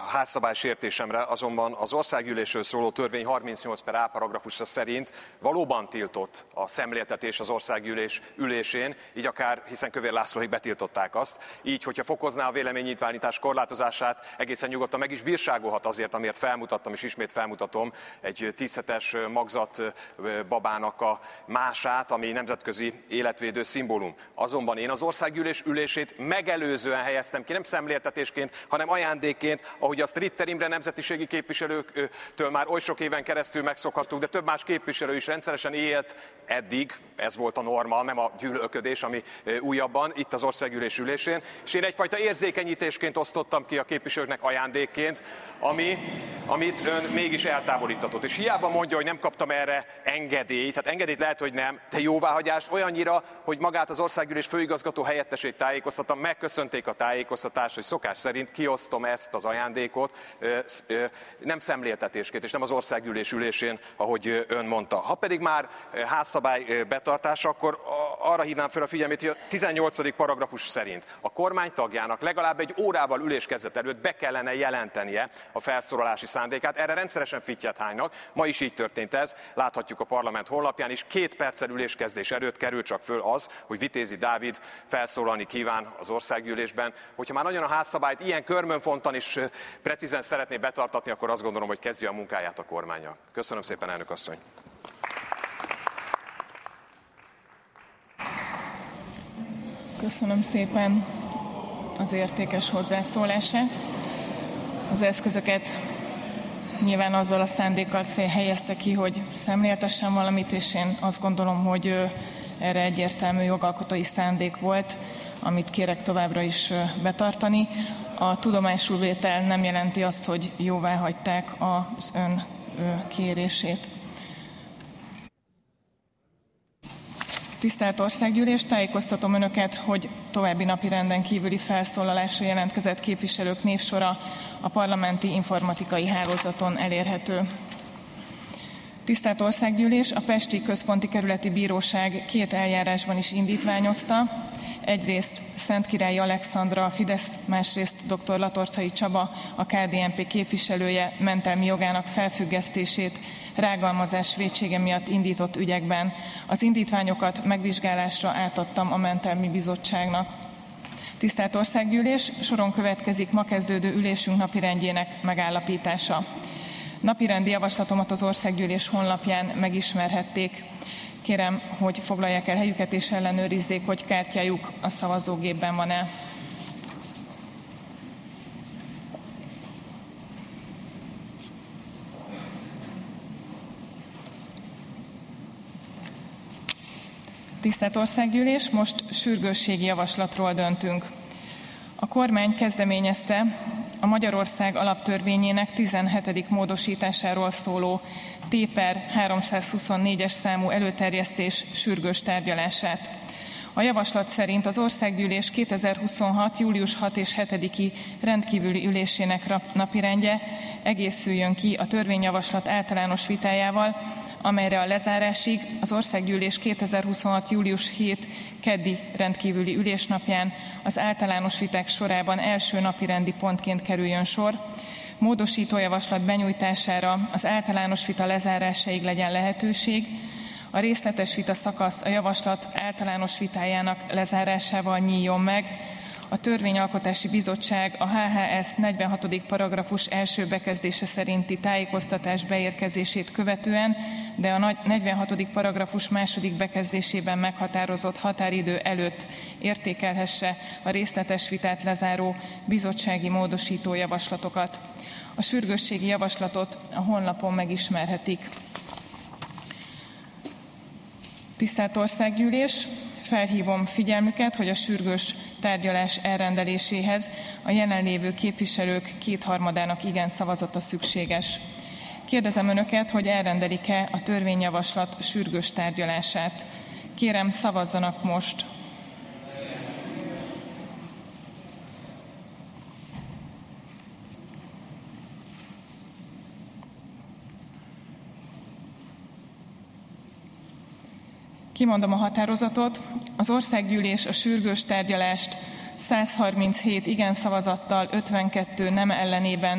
házszabálysértésemre azonban az országgyűlésről szóló törvény 38/A paragrafusa szerint valóban tiltott a szemléltetés az országgyűlés ülésén, így akár, hiszen Kövér Lászlóék betiltották azt. Így, hogyha fokozná a véleménynyilvánítás korlátozását, egészen nyugodtan meg is bírságolhat azért, amiért felmutattam, és ismét felmutatom egy 10 hetes magzat babának a mását, ami nemzetközi életvédő szimbólum. Azonban én az országgyűlés ülését megelőzően helyeztem ki, nem szemléltetésként, hanem ajándékként, ahogy azt Ritter Imre nemzetiségi képviselőtől már oly sok éven keresztül megszokhattuk, de több más képviselő is rendszeresen élt eddig, ez volt a norma, nem a gyűlölködés, ami újabban, itt az országgyűlés ülésén, és én egyfajta érzékenyítésként osztottam ki a képviselőknek ajándékként, amit ön mégis eltávolítatott. És hiába mondja, hogy nem kaptam erre engedélyt, tehát engedélyt lehet, hogy nem, de jóváhagyást olyannyira, hogy magát az országgyűlés főigazgató helyettesét tájékoztattam, megköszönték a tájékoztatást, hogy szokás szerint kiosztom ezt az ajándékot, nem szemléltetésként, és nem az országgyűlés ülésén, ahogy ön mondta. Ha pedig már házszabály betartása, akkor arra hívnám fel a figyelmét, hogy a 18. paragrafus szerint a kormány tagjának legalább egy órával üléskezdet előtt be kellene jelentenie a felszólalási szándékát. Erre rendszeresen fittyet hánynak, ma is így történt ez, láthatjuk a parlament honlapján is, 2 perccel üléskezdés előtt kerül csak föl az, hogy Vitézi Dávid felszólalni kíván az országgyűlésben. Hogyha már nagyon a házszabályt ilyen körmönfontan és precízen szeretné betartatni, akkor azt gondolom, hogy kezdje a munkáját a kormánnyal. Köszönöm szépen, elnök asszony! Köszönöm szépen az értékes hozzászólását. Az eszközöket nyilván azzal a szándékkal helyezte ki, hogy szemléltessen valamit, és én azt gondolom, hogy erre egyértelmű jogalkotói szándék volt, amit kérek továbbra is betartani. A tudomásulvétel nem jelenti azt, hogy jóvá hagyták az ön kérését. Tisztelt Országgyűlés, tájékoztatom Önöket, hogy további napirenden kívüli felszólalásra jelentkezett képviselők névsora a parlamenti informatikai hálózaton elérhető. Tisztelt Országgyűlés, a Pesti Központi Kerületi Bíróság 2 eljárásban is indítványozta. Egyrészt Szentkirályi Alexandra, a Fidesz, másrészt dr. Latorcai Csaba, a KDNP képviselője mentelmi jogának felfüggesztését rágalmazás vétsége miatt indított ügyekben. Az indítványokat megvizsgálásra átadtam a mentelmi bizottságnak. Tisztelt Országgyűlés, soron következik ma kezdődő ülésünk napirendjének megállapítása. Napirendi javaslatomat az Országgyűlés honlapján megismerhették. Kérem, hogy foglalják el helyüket és ellenőrizzék, hogy kártyájuk a szavazógépben van-e. Tisztelt Országgyűlés, most sürgősségi javaslatról döntünk. A kormány kezdeményezte a Magyarország alaptörvényének 17. módosításáról szóló T/per 324-es számú előterjesztés sürgős tárgyalását. A javaslat szerint az Országgyűlés 2026. július 6 és 7-i rendkívüli ülésének napirendje egészüljön ki a törvényjavaslat általános vitájával, amelyre a lezárásig az Országgyűlés 2026. július 7 keddi rendkívüli ülésnapján az általános viták sorában első napirendi pontként kerüljön sor, módosítójavaslat benyújtására az általános vita lezárásáig legyen lehetőség, a részletes vita szakasz a javaslat általános vitájának lezárásával nyíljon meg, a Törvényalkotási Bizottság a HHS 46. paragrafus első bekezdése szerinti tájékoztatás beérkezését követően, de a 46. paragrafus második bekezdésében meghatározott határidő előtt értékelhesse a részletes vitát lezáró bizottsági módosító javaslatokat. A sürgősségi javaslatot a honlapon megismerhetik. Tisztelt Országgyűlés! Felhívom figyelmüket, hogy a sürgős tárgyalás elrendeléséhez a jelenlévő képviselők 2/3 igen szavazata szükséges. Kérdezem Önöket, hogy elrendelik-e a törvényjavaslat sürgős tárgyalását. Kérem, szavazzanak most! Kimondom a határozatot. Az Országgyűlés a sürgős tárgyalást 137 igen szavazattal, 52 nem ellenében